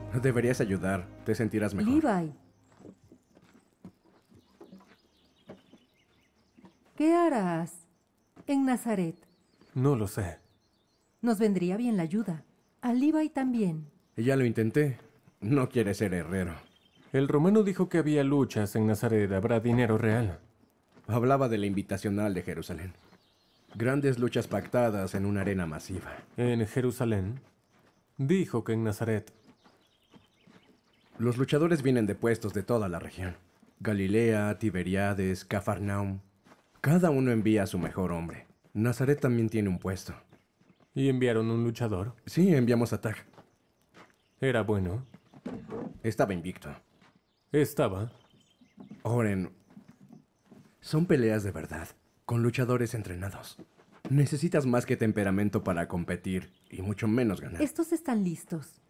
Deberías ayudar. Te sentirás mejor. Levi. ¿Qué harás en Nazaret? No lo sé. Nos vendría bien la ayuda. A Levi también. Ya lo intenté. No quiere ser herrero. El romano dijo que había luchas en Nazaret. ¿Habrá dinero real? Hablaba de la invitacional de Jerusalén. Grandes luchas pactadas en una arena masiva. En Jerusalén. Dijo que en Nazaret. Los luchadores vienen de puestos de toda la región. Galilea, Tiberíades, Cafarnaum. Cada uno envía a su mejor hombre. Nazaret también tiene un puesto. ¿Y enviaron un luchador? Sí, enviamos a Tag. Era bueno. Estaba invicto. Estaba. Oren, son peleas de verdad, con luchadores entrenados. Necesitas más que temperamento para competir, y mucho menos ganar. Estos están listos.